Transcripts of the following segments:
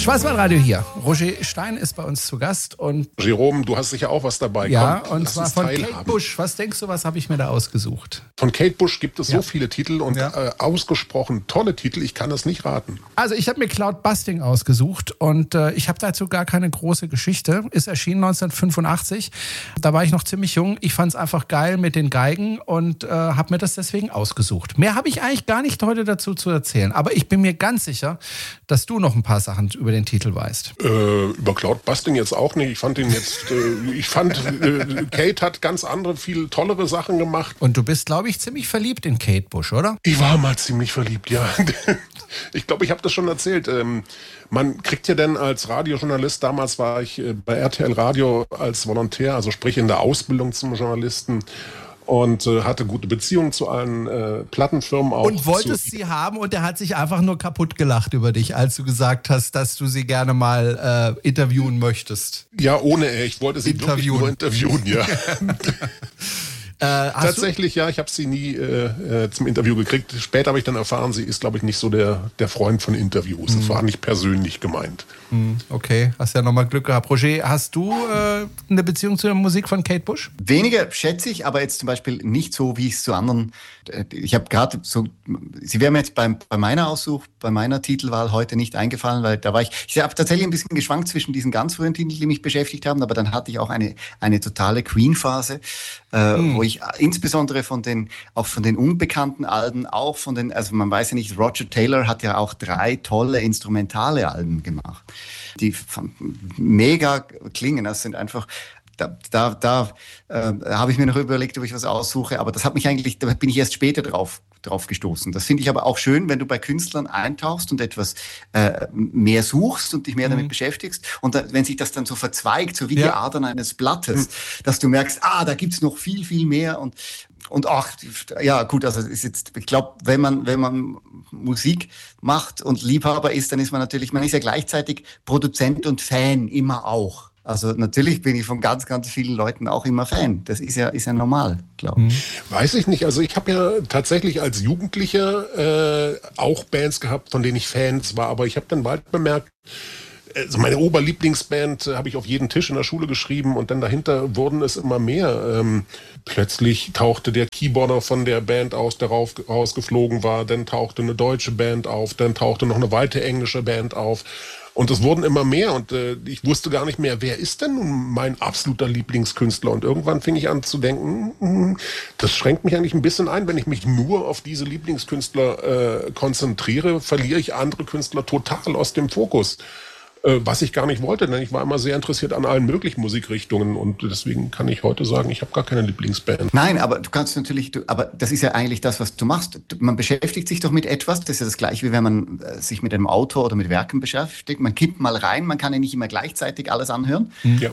Schwarzwaldradio hier. Roger Stein ist bei uns zu Gast. Und Jerome, du hast sicher auch was dabei. Ja, Komm, und zwar von Kate Bush. Was denkst du, was habe ich mir da ausgesucht? Von Kate Bush gibt es so viele Titel und ausgesprochen tolle Titel. Ich kann das nicht raten. Also ich habe mir Cloud Busting ausgesucht und ich habe dazu gar keine große Geschichte. Ist erschienen 1985. Da war ich noch ziemlich jung. Ich fand es einfach geil mit den Geigen und habe mir das deswegen ausgesucht. Mehr habe ich eigentlich gar nicht heute dazu zu erzählen. Aber ich bin mir ganz sicher, dass du noch ein paar Sachen über den Titel weißt. Über Cloud Busting jetzt auch nicht. Ich fand Kate hat ganz andere, viel tollere Sachen gemacht. Und du bist, glaube ich, ziemlich verliebt in Kate Bush, oder? Ich war mal ziemlich verliebt, ja. Ich glaube, ich habe das schon erzählt. Man kriegt ja dann als Radiojournalist, damals war ich bei RTL Radio als Volontär, also sprich in der Ausbildung zum Journalisten, und hatte gute Beziehungen zu allen Plattenfirmen auch. Und wolltest sie haben und er hat sich einfach nur kaputt gelacht über dich, als du gesagt hast, dass du sie gerne mal interviewen möchtest. Ja, ich wollte sie wirklich nur interviewen, ja. Tatsächlich, ja, ich habe sie nie zum Interview gekriegt. Später habe ich dann erfahren, sie ist, glaube ich, nicht so der Freund von Interviews. Das war nicht persönlich gemeint. Okay, hast ja nochmal Glück gehabt. Roger, hast du eine Beziehung zu der Musik von Kate Bush? Weniger, schätze ich, aber jetzt zum Beispiel nicht so, wie ich es zu anderen. Ich habe gerade so, sie wäre mir jetzt bei meiner Titelwahl heute nicht eingefallen, weil ich habe tatsächlich ein bisschen geschwankt zwischen diesen ganz frühen Titeln, die mich beschäftigt haben, aber dann hatte ich auch eine totale Queen-Phase, wo ich insbesondere von den unbekannten Alben, also man weiß ja nicht, Roger Taylor hat ja auch 3 tolle instrumentale Alben gemacht, die mega klingen. Das sind einfach, da habe ich mir noch überlegt, ob ich was aussuche, aber da bin ich erst später drauf gestoßen. Das finde ich aber auch schön, wenn du bei Künstlern eintauchst und etwas mehr suchst und dich mehr damit beschäftigst und wenn sich das dann so verzweigt, so wie die Adern eines Blattes, dass du merkst, da gibt's noch viel, viel mehr und ach, ja gut, also ist jetzt, ich glaube, wenn man Musik macht und Liebhaber ist, dann ist man ist ja gleichzeitig Produzent und Fan immer auch. Also natürlich bin ich von ganz, ganz vielen Leuten auch immer Fan. Das ist ja normal, glaube ich. Weiß ich nicht. Also ich habe ja tatsächlich als Jugendlicher auch Bands gehabt, von denen ich Fans war. Aber ich habe dann bald bemerkt, also meine Oberlieblingsband habe ich auf jeden Tisch in der Schule geschrieben und dann dahinter wurden es immer mehr. Plötzlich tauchte der Keyboarder von der Band aus, der rausgeflogen war. Dann tauchte eine deutsche Band auf. Dann tauchte noch eine weitere englische Band auf. Und es wurden immer mehr und ich wusste gar nicht mehr, wer ist denn nun mein absoluter Lieblingskünstler? Und irgendwann fing ich an zu denken, das schränkt mich eigentlich ein bisschen ein, wenn ich mich nur auf diese Lieblingskünstler konzentriere, verliere ich andere Künstler total aus dem Fokus. Was ich gar nicht wollte, denn ich war immer sehr interessiert an allen möglichen Musikrichtungen und deswegen kann ich heute sagen, ich habe gar keine Lieblingsband. Nein, aber du kannst natürlich, aber das ist ja eigentlich das, was du machst. Man beschäftigt sich doch mit etwas, das ist ja das Gleiche, wie wenn man sich mit einem Autor oder mit Werken beschäftigt. Man kippt mal rein, man kann ja nicht immer gleichzeitig alles anhören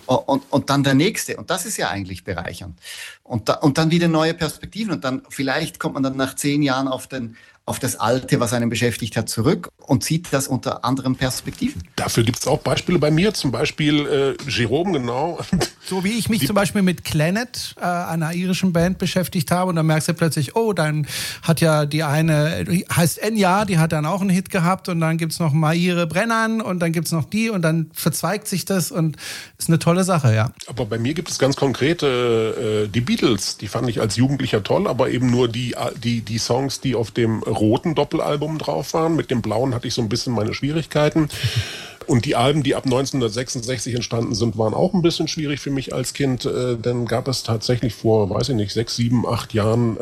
und dann der nächste und das ist ja eigentlich bereichernd. Und dann wieder neue Perspektiven und dann vielleicht kommt man dann nach 10 Jahren auf das Alte, was einen beschäftigt hat, zurück und sieht das unter anderen Perspektiven. Dafür gibt es auch Beispiele bei mir, zum Beispiel Jerome, genau. So wie ich mich zum Beispiel mit Clannad, einer irischen Band, beschäftigt habe und dann merkst du plötzlich, dann hat ja die eine, heißt Enya, die hat dann auch einen Hit gehabt und dann gibt's noch Maire Brennan und dann gibt's noch die und dann verzweigt sich das und ist eine tolle Sache, ja. Aber bei mir gibt es ganz konkrete, die Beatles, die fand ich als Jugendlicher toll, aber eben nur die Songs, die auf dem roten Doppelalbum drauf waren. Mit dem blauen hatte ich so ein bisschen meine Schwierigkeiten. Und die Alben, die ab 1966 entstanden sind, waren auch ein bisschen schwierig für mich als Kind. Dann gab es tatsächlich vor, 6, 7, 8 Jahren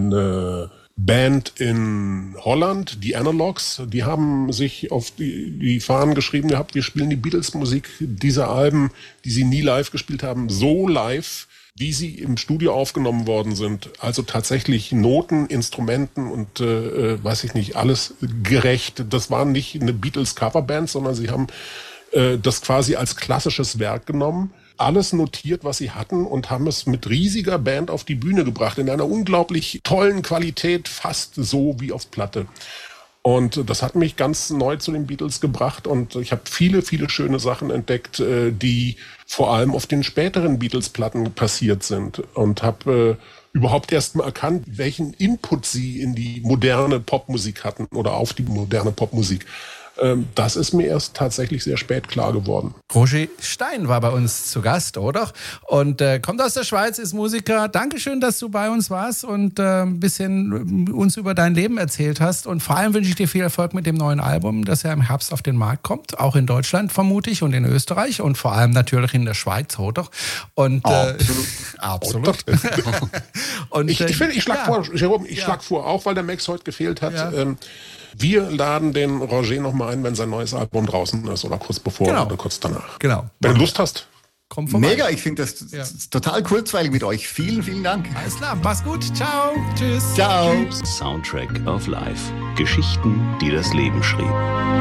eine Band in Holland, die Analogs. Die haben sich auf die Fahnen geschrieben gehabt, wir spielen die Beatles-Musik dieser Alben, die sie nie live gespielt haben, so live, wie sie im Studio aufgenommen worden sind. Also tatsächlich Noten, Instrumenten und alles gerecht. Das war nicht eine Beatles-Coverband, sondern sie haben das quasi als klassisches Werk genommen, alles notiert, was sie hatten und haben es mit riesiger Band auf die Bühne gebracht, in einer unglaublich tollen Qualität, fast so wie auf Platte. Und das hat mich ganz neu zu den Beatles gebracht und ich habe viele, viele schöne Sachen entdeckt, die vor allem auf den späteren Beatles-Platten passiert sind und habe überhaupt erst mal erkannt, welchen Input sie in die moderne Popmusik hatten oder auf die moderne Popmusik. Das ist mir erst tatsächlich sehr spät klar geworden. Roger Stein war bei uns zu Gast, oder? Und kommt aus der Schweiz, ist Musiker. Dankeschön, dass du bei uns warst und ein bisschen uns über dein Leben erzählt hast. Und vor allem wünsche ich dir viel Erfolg mit dem neuen Album, das ja im Herbst auf den Markt kommt. Auch in Deutschland vermute ich und in Österreich und vor allem natürlich in der Schweiz, oder? Und, absolut. Und, ich schlage vor, auch weil der Max heute gefehlt hat, wir laden den Roger nochmal ein, wenn sein neues Album draußen ist oder kurz bevor oder kurz danach. Genau. Wenn du Lust hast. Komm vorbei. Mega, ich finde das total kurzweilig mit euch. Vielen, vielen Dank. Alles klar, mach's gut. Ciao. Tschüss. Ciao. Soundtrack of Life. Geschichten, die das Leben schrieben.